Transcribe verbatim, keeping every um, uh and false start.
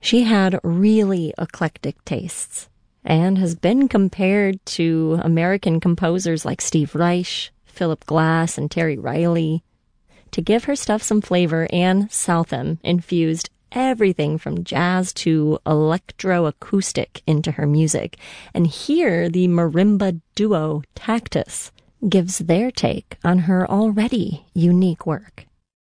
She had really eclectic tastes and has been compared to American composers like Steve Reich, Philip Glass, and Terry Riley. To give her stuff some flavor, Anne Southam infused everything from jazz to electroacoustic into her music. And here, the marimba duo Tactus gives their take on her already unique work.